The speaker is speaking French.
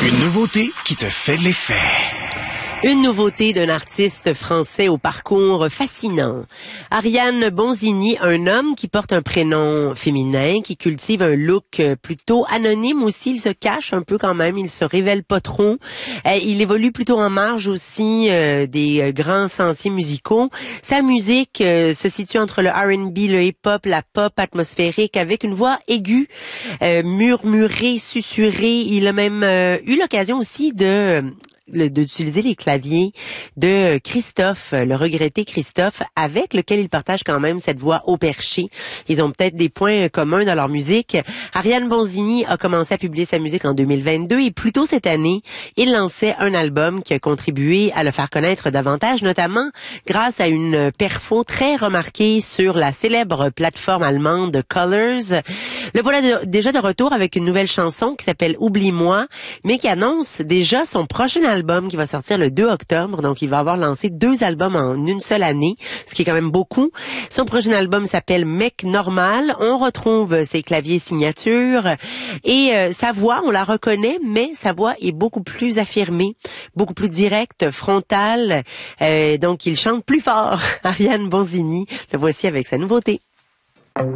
Une nouveauté qui te fait de l'effet. Une nouveauté d'un artiste français au parcours fascinant. Ariane Bonzini, un homme qui porte un prénom féminin, qui cultive un look plutôt anonyme aussi. Il se cache un peu quand même, il se révèle pas trop. Il évolue plutôt en marge aussi des grands sentiers musicaux. Sa musique se situe entre le R&B, le hip-hop, la pop atmosphérique, avec une voix aiguë, murmurée, susurrée. Il a même eu l'occasion aussi d'utiliser les claviers de Christophe, le regretté Christophe, avec lequel il partage quand même cette voix au perché. Ils ont peut-être des points communs dans leur musique. Ariane Bonzini a commencé à publier sa musique en 2022 et plus tôt cette année, il lançait un album qui a contribué à le faire connaître davantage, notamment grâce à une perfo très remarquée sur la célèbre plateforme allemande Colors. Le voilà déjà de retour avec une nouvelle chanson qui s'appelle Oublie-moi, mais qui annonce déjà son prochain album qui va sortir le 2 octobre. Donc, il va avoir lancé 2 albums en une seule année, ce qui est quand même beaucoup. Son prochain album s'appelle Mec Normal. On retrouve ses claviers signatures et sa voix, on la reconnaît, mais sa voix est beaucoup plus affirmée, beaucoup plus directe, frontale. Donc, il chante plus fort. Ariane Bonzini, le voici avec sa nouveauté.